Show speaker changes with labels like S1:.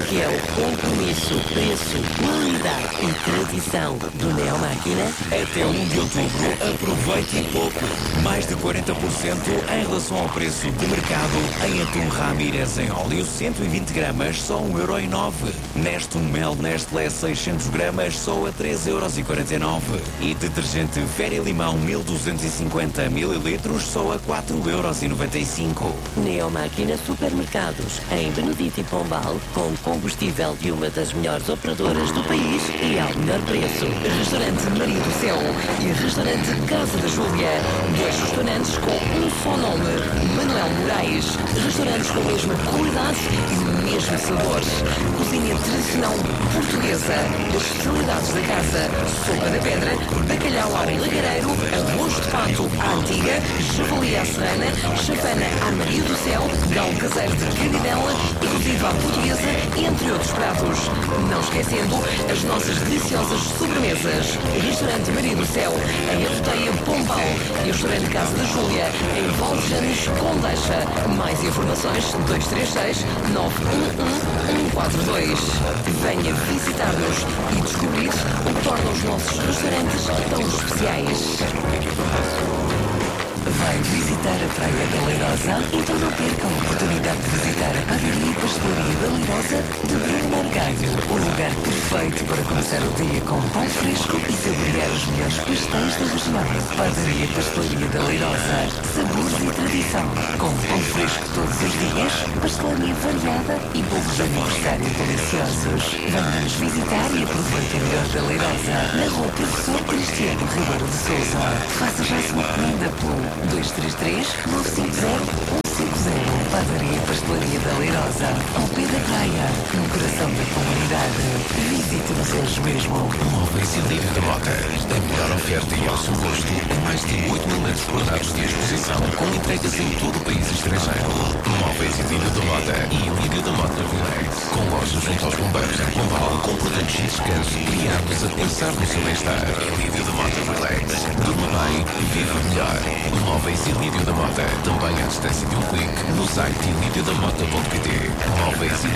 S1: que é o compromisso, preço, qualidade e tradição do Neo Máquina?
S2: Até 1 de outubro, aproveite e pouco. Mais de 40% em relação ao preço de mercado em atum Ramírez em óleo 120 gramas, só 1,09€. Nestum Mel Nestlé 600 gramas, só a 3,49€. E detergente Féria Limão 1250 ml, só a 4,95€.
S1: Neo Máquina Supermercados, em Benedito e Pombal, com combustível de uma das melhores operadoras do país e ao melhor preço. Restaurante Maria do Céu e Restaurante Casa da Júlia. 2 restaurantes com um só nome, Manuel Moraes. Restaurantes com a mesma qualidade e o mesmo sabor. Cozinha tradicional portuguesa. Especialidades da casa. Sopa da pedra, bacalhau ao lagareiro, arroz de pato à antiga, javali à serrana, chafana à Maria do Céu, galo caseiro de cabidela e cozido à portuguesa, entre outros pratos. Não esquecendo as nossas deliciosas sobremesas. Restaurante Maria do Céu, em Arroteia Pombal. E Restaurante Casa da Júlia, em Valdejanos Condeixa. Mais informações 236 911 142. Venha visitar-nos e descobrir o que torna os nossos restaurantes tão especiais. Vai visitar a Praia da Leirosa? Então não perca a oportunidade de visitar a Padaria e Pastelaria da Leirosa de Bruno Margalho. O lugar perfeito para começar o dia com pão fresco e saborear os melhores pastéis da região. Padaria e Pastelaria da Leirosa. Sabores e tradição. Com pão fresco todos os dias, pastelaria variada e bolos de aniversário deliciosos. Vamos visitar e aproveitar o melhor da Leirosa. Na rua Professor Cristiano Ribeiro de Sousa. Faça já a sua comida pelo 233 950 150. Padaria e Pastelaria da Leirosa, ao pé da praia, no coração da comunidade. Visite-nos hoje mesmo.
S3: Móveis e Lírio da Mota. A melhor oferta e ao seu gosto. Mais de 8 mil metros quadrados de exposição, com entregas em todo o país estrangeiro. Móveis e Lírio da Mota e Lírio da Mota Relax. Com lojas junto aos bombeiros em Pombal, com produtos e descanso criados a pensar no seu bem-estar. Lírio da Mota Relax. Durma bem e viva melhor. Móveis e Lírio da Mota. Também à distância de um clique no site lidiodamota.pt. Móveis e